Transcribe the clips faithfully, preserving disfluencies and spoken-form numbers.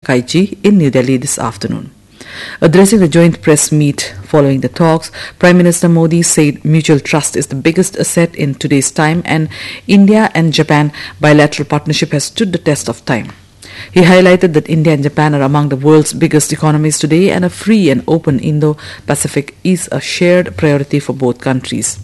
Takaichi in New Delhi this afternoon. Addressing the joint press meet following the talks, Prime Minister Modi said mutual trust is the biggest asset in today's time and India and Japan bilateral partnership has stood the test of time. He highlighted that India and Japan are among the world's biggest economies today and a free and open Indo-Pacific is a shared priority for both countries.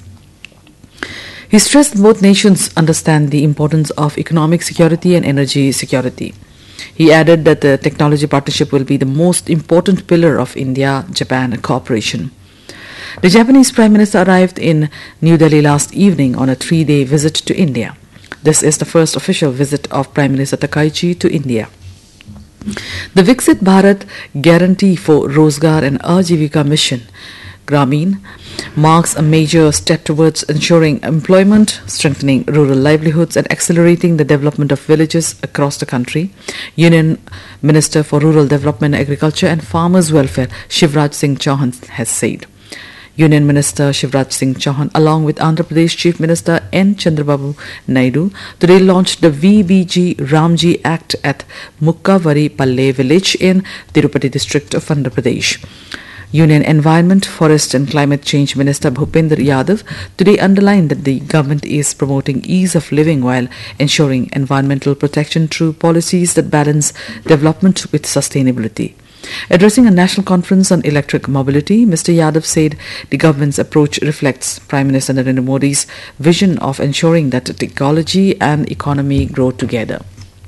He stressed both nations understand the importance of economic security and energy security. He added that the technology partnership will be the most important pillar of India-Japan cooperation. The Japanese Prime Minister arrived in New Delhi last evening on a three-day visit to India. This is the first official visit of Prime Minister Takaichi to India. The Viksit Bharat Guarantee for Rozgar and Ajivika Mission Grameen marks a major step towards ensuring employment, strengthening rural livelihoods and accelerating the development of villages across the country. Union Minister for Rural Development, Agriculture and Farmers Welfare Shivraj Singh Chauhan has said. Union Minister Shivraj Singh Chauhan along with Andhra Pradesh Chief Minister N. Chandrababu Naidu today launched the V B G Ramji Act at Mukkavari Palle village in Tirupati district of Andhra Pradesh. Union Environment, Forest and Climate Change Minister Bhupender Yadav today underlined that the government is promoting ease of living while ensuring environmental protection through policies that balance development with sustainability. Addressing a national conference on electric mobility, Mister Yadav said the government's approach reflects Prime Minister Narendra Modi's vision of ensuring that technology and economy grow together.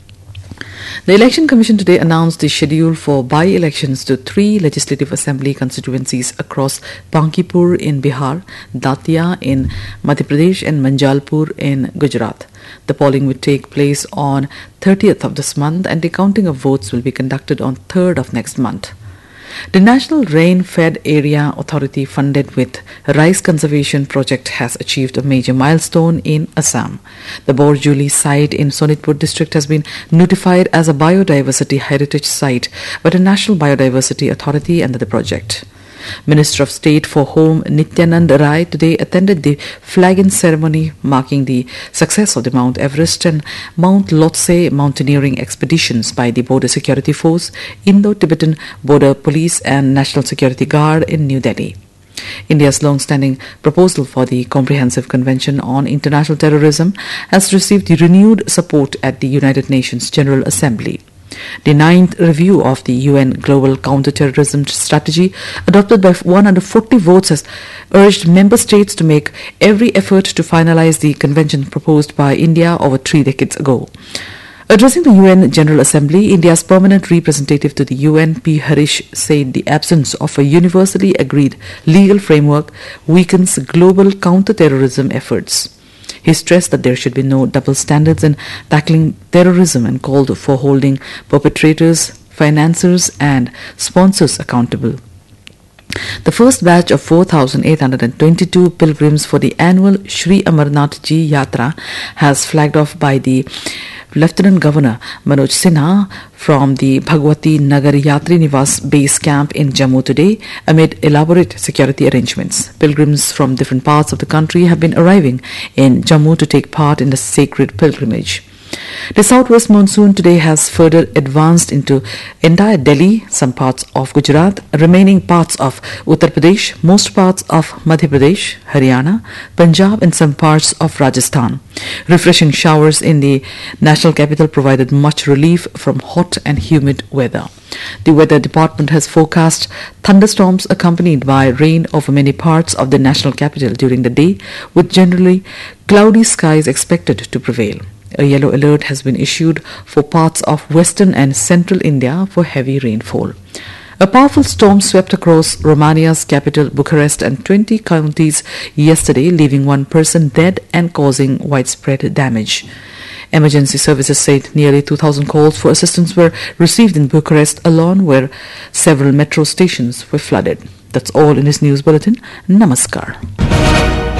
The Election Commission today announced the schedule for by-elections to three Legislative Assembly constituencies across Bankipur in Bihar, Datia in Madhya Pradesh and Manjalpur in Gujarat. The polling will take place on thirtieth of this month and the counting of votes will be conducted on third of next month. The National Rain-Fed Area Authority funded with Rice Conservation Project has achieved a major milestone in Assam. The Borjuli site in Sonitpur district has been notified as a biodiversity heritage site by the National Biodiversity Authority under the project. Minister of State for Home Nityanand Rai today attended the flag-in ceremony marking the success of the Mount Everest and Mount Lhotse mountaineering expeditions by the Border Security Force, Indo-Tibetan Border Police and National Security Guard in New Delhi. India's long-standing proposal for the Comprehensive Convention on International Terrorism has received renewed support at the United Nations General Assembly. The ninth review of the U N Global Counter-Terrorism Strategy, adopted by one hundred forty votes, has urged member states to make every effort to finalize the convention proposed by India over three decades ago. Addressing the U N General Assembly, India's permanent representative to the U N, P. Harish, said the absence of a universally agreed legal framework weakens global counter-terrorism efforts. He stressed that there should be no double standards in tackling terrorism and called for holding perpetrators, financiers and sponsors accountable. The first batch of four thousand eight hundred twenty-two pilgrims for the annual Shri Amarnath Ji Yatra has flagged off by the Lieutenant Governor Manoj Sinha from the Bhagwati Nagar Yatri Niwas base camp in Jammu today amid elaborate security arrangements. Pilgrims from different parts of the country have been arriving in Jammu to take part in the sacred pilgrimage. The southwest monsoon today has further advanced into entire Delhi, some parts of Gujarat, remaining parts of Uttar Pradesh, most parts of Madhya Pradesh, Haryana, Punjab and some parts of Rajasthan. Refreshing showers in the national capital provided much relief from hot and humid weather. The weather department has forecast thunderstorms accompanied by rain over many parts of the national capital during the day, with generally cloudy skies expected to prevail. A yellow alert has been issued for parts of western and central India for heavy rainfall. A powerful storm swept across Romania's capital Bucharest and twenty counties yesterday, leaving one person dead and causing widespread damage. Emergency services said nearly two thousand calls for assistance were received in Bucharest alone, where several metro stations were flooded. That's all in this news bulletin. Namaskar.